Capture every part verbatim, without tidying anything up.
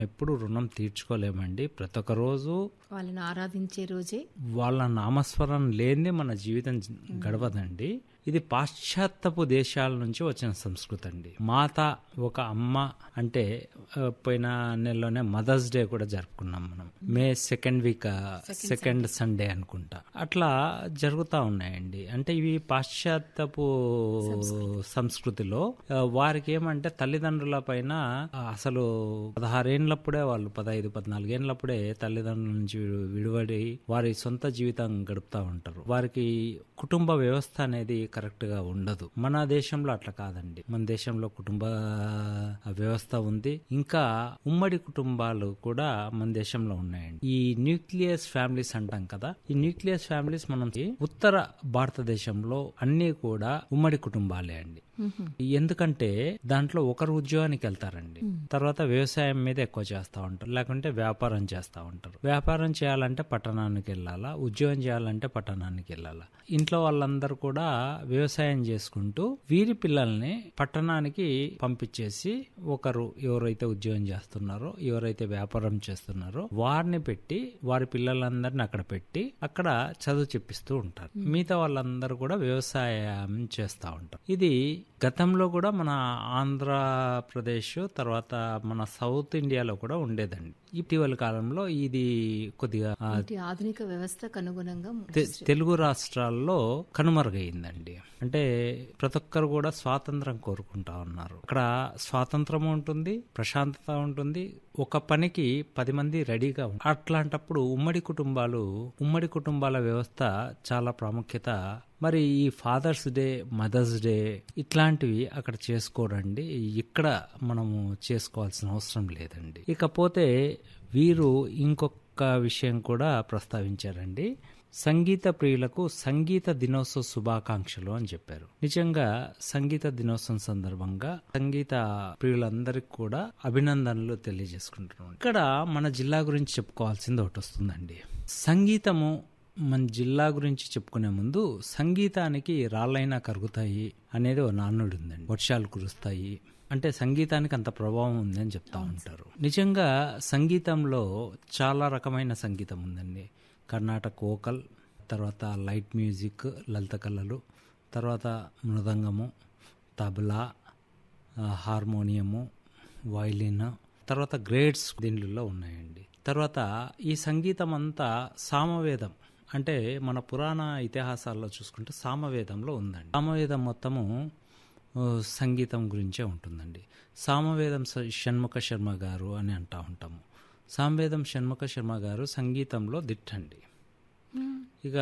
ఎప్పుడు రుణం తీర్చుకోలేమండి. ప్రతి ఒక్క రోజు వాళ్ళని ఆరాధించే రోజే వాళ్ళ నామస్మరణ లేనిదే మన జీవితం గడవదండి. ఇది పాశ్చాత్యపు దేశాల నుంచి వచ్చిన సంస్కృతి అండి. మాత ఒక అమ్మ అంటే ఆ, పోయిన నెలలోనే మదర్స్ డే కూడా జరుపుకున్నాం మనం. మే సెకండ్ వీక్ సెకండ్ సండే అనుకుంటా. అట్లా జరుగుతూ ఉన్నాయండి. అంటే ఇవి పాశ్చాత్యపు సంస్కృతిలో ఆ, వారికి ఏమంటే తల్లిదండ్రుల పైన ఆ, అసలు పదహారేళ్లప్పుడే వాళ్ళు పదహైదు పద్నాలుగేళ్లప్పుడే తల్లిదండ్రుల నుంచి విడు- విడివడి వారి సొంత జీవితం గడుపుతూ ఉంటారు. వారికి కుటుంబ వ్యవస్థ అనేది కరెక్ట్ గా ఉండదు. మన దేశంలో అట్లా కాదండి. మన దేశంలో కుటుంబ వ్యవస్థ ఉంది. ఇంకా ఉమ్మడి కుటుంబాలు కూడా మన దేశంలో ఉన్నాయండి. ఈ న్యూక్లియస్ ఫ్యామిలీస్ అంటాం కదా, ఈ న్యూక్లియస్ ఫ్యామిలీస్ మనం ఉత్తర భారతదేశంలో అన్ని కూడా ఉమ్మడి కుటుంబాలే అండి. ఎందుకంటే దాంట్లో ఒకరు ఉద్యోగానికి వెళ్తారండి, తర్వాత వ్యవసాయం మీద ఎక్కువ చేస్తూ ఉంటారు, లేకుంటే వ్యాపారం చేస్తూ ఉంటారు. వ్యాపారం చేయాలంటే పట్టణానికి వెళ్ళాలా, ఉద్యోగం చేయాలంటే పట్టణానికి వెళ్ళాలా. ఇంట్లో వాళ్ళందరూ కూడా వ్యవసాయం చేసుకుంటూ వీరి పిల్లల్ని పట్టణానికి పంపించేసి ఒకరు ఎవరైతే ఉద్యోగం చేస్తున్నారో, ఎవరైతే వ్యాపారం చేస్తున్నారో వారిని పెట్టి వారి పిల్లలందరిని అక్కడ పెట్టి అక్కడ చదువు చెప్పిస్తూ ఉంటారు. మిగతా వాళ్ళందరూ కూడా వ్యవసాయం చేస్తూ ఉంటారు. ఇది గతంలో కూడా మన ఆంధ్రప్రదేశ్ తర్వాత మన సౌత్ ఇండియాలో కూడా ఉండేదండి. ఇటీవల కాలంలో ఇది కొద్దిగా ఆ, ఇటు ఆధునిక వ్యవస్థకు అనుగుణంగా తె- తెలుగు రాష్ట్రాల్లో కనుమరుగైందండి. అంటే ప్రతి ఒక్కరు కూడా స్వాతంత్రం కోరుకుంటా ఉన్నారు. అక్కడ స్వాతంత్రం ఉంటుంది, ప్రశాంతత ఉంటుంది, ఒక పనికి పది మంది రెడీగా ఉంటారు. అట్లాంటప్పుడు ఉమ్మడి కుటుంబాలు ఉమ్మడి కుటుంబాల వ్యవస్థ చాలా ప్రాముఖ్యత. మరి ఈ ఫాదర్స్ డే, మదర్స్ డే ఇట్లాంటివి అక్కడ చేసుకోరండి. ఇక్కడ మనము చేసుకోవాల్సిన అవసరం లేదండి. ఇకపోతే వీరు ఇంకొక విషయం కూడా ప్రస్తావించారండి. సంగీత ప్రియులకు సంగీత దినోత్సవ శుభాకాంక్షలు అని చెప్పారు. నిజంగా సంగీత దినోత్సవం సందర్భంగా సంగీత ప్రియులందరికీ కూడా అభినందనలు తెలియజేసుకుంటున్నాం. ఇక్కడ మన జిల్లా గురించి చెప్పుకోవాల్సింది ఒకటి వస్తుందండి. సంగీతము మన జిల్లా గురించి చెప్పుకునే ముందు సంగీతానికి రాళ్ళైనా కరుగుతాయి అనేది ఓ నానుడి ఉందండి. వర్షాలు కురుస్తాయి అంటే సంగీతానికి అంత ప్రభావం ఉందని చెప్తా ఉంటారు. నిజంగా సంగీతంలో చాలా రకమైన సంగీతం ఉందండి. కర్ణాటక వోకల్, తర్వాత లైట్ మ్యూజిక్, లలిత కళలు, తర్వాత మృదంగము, తబలా, ఆ, హార్మోనియము, వయలిన్, తర్వాత గ్రేడ్స్ దీనిలో ఉన్నాయండి. తర్వాత ఈ సంగీతం అంతా సామవేదం అంటే మన పురాణ ఇతిహాసాల్లో చూసుకుంటే సామవేదంలో ఉందండి. సామవేదం మొత్తము ఆ, సంగీతం గురించే ఉంటుందండి. సామవేదం స- షణ్ముఖ శర్మ గారు అని అంటా ఉంటాము. సామవేదం షణ్ముఖ శర్మ గారు సంగీతంలో దిట్టండి. ఇక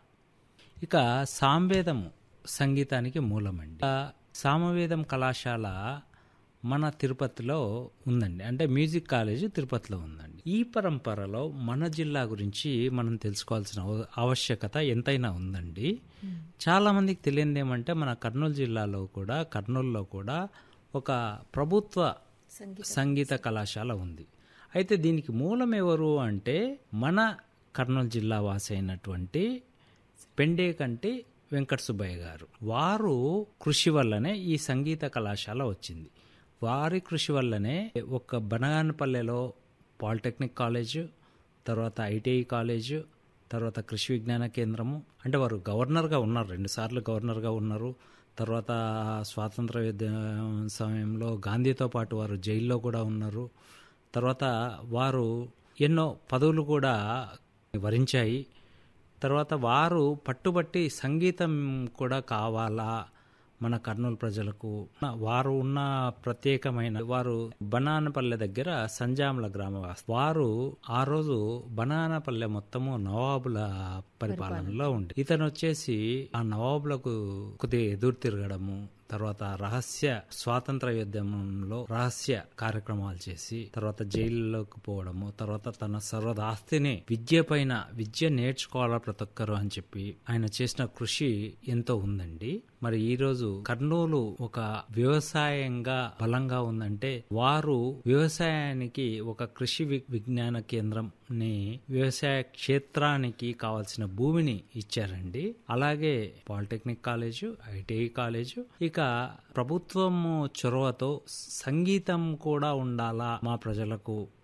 ఇక సామవేదము సంగీతానికి మూలమండి. ఆ సామవేదం కళాశాల మన తిరుపతిలో ఉందండి. అంటే మ్యూజిక్ కాలేజ్ తిరుపతిలో ఉందండి. ఈ పరంపరలో మన జిల్లా గురించి మనం తెలుసుకోవాల్సిన అవ- ఆవశ్యకత ఎంతైనా ఉందండి. చాలా మందికి తెలియదు ఏమంటే మన కర్నూలు జిల్లాలో కూడా కర్నూలులో కూడా ఒక ప్రభుత్వ సంగీత సంగీత కళాశాల ఉంది. అయితే దీనికి మూలం ఎవరు అంటే మన కర్నూలు జిల్లా వాసి అయినటువంటి పెండేకంటి వెంకట సుబ్బయ్య గారు. వారు కృషి వల్లనే ఈ సంగీత కళాశాల వచ్చింది. వారి కృషి వల్లనే ఒక బనగానపల్లెలో పాలిటెక్నిక్ కాలేజ్, తర్వాత ఐటీఐ కాలేజ్, తర్వాత కృషి విజ్ఞాన కేంద్రము. అంటే వారు గవర్నర్గా ఉన్నారు, రెండుసార్లు గవర్నర్గా ఉన్నారు. తర్వాత స్వాతంత్ర యుద్ధ సమయంలో గాంధీతో పాటు వారు జైల్లో కూడా ఉన్నారు. తర్వాత వారు ఎన్నో పదవులు కూడా వరించాయి. తర్వాత వారు పట్టుబట్టి సంగీతం కూడా కావాలా మన కర్నూలు ప్రజలకు, వారు ఉన్న ప్రత్యేకమైన వారు బనానపల్లె దగ్గర సంజాముల గ్రామవాసి. వారు ఆ రోజు బనానపల్లె మొత్తము నవాబుల పరిపాలనలో ఉండి ఇతను వచ్చేసి ఆ నవాబులకు కొద్దిగా ఎదురు తిరగడము, తర్వాత రహస్య స్వాతంత్ర యుద్ధంలో రహస్య కార్యక్రమాలు చేసి తర్వాత జైల్లోకి పోవడము, తర్వాత తన సర్వదాస్తిని విద్య పైన విద్య నేర్చుకోవాలా ప్రతి ఒక్కరు అని చెప్పి ఆయన చేసిన కృషి ఎంతో ఉందండి. మరి ఈ రోజు కర్నూలు ఒక వ్యవసాయంగా బలంగా ఉందంటే వారు వ్యవసాయానికి ఒక కృషి వి- విజ్ఞాన కేంద్రం ని వ్యవసాయ క్షేత్రానికి కావాల్సిన భూమిని ఇచ్చారండి. అలాగే పాలిటెక్నిక్ కాలేజు, ఐటీఐ కాలేజు, ఇక ప్రభుత్వం చొరవతో సంగీతం కూడా ఉండాలా మా ప్రజలకు